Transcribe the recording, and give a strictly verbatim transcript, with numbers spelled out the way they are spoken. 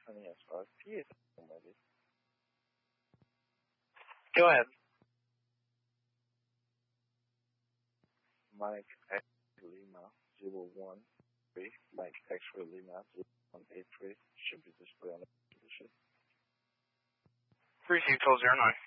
Honey S five P eight maybe. Go ahead. Mike X Lima zero one three. Mike X Lima zero one eight three should be displayed on the position. three two twelve zero nine.